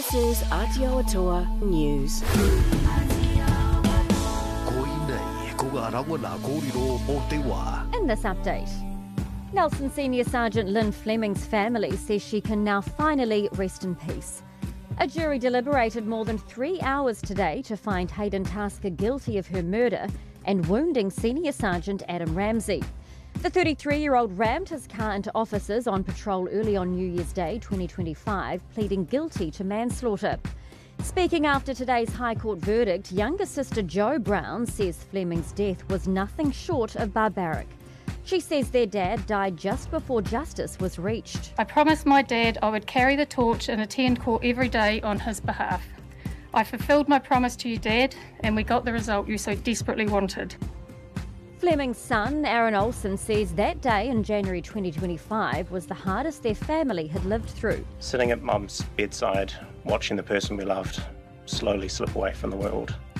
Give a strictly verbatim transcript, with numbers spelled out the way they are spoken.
This is Aotearoa News. In this update, Nelson Senior Sergeant Lynn Fleming's family says she can now finally rest in peace. A jury deliberated more than three hours today to find Hayden Tasker guilty of her murder and wounding Senior Sergeant Adam Ramsey. The thirty-three-year-old rammed his car into officers on patrol early on New Year's Day twenty twenty-five, pleading guilty to manslaughter. Speaking after today's High Court verdict, younger sister Jo Brown says Fleming's death was nothing short of barbaric. She says their dad died just before justice was reached. I promised my dad I would carry the torch and attend court every day on his behalf. I fulfilled my promise to you, Dad, and we got the result you so desperately wanted. Fleming's son, Aaron Olsen, says that day in January twenty twenty-five was the hardest their family had lived through. Sitting at Mum's bedside, watching the person we loved slowly slip away from the world.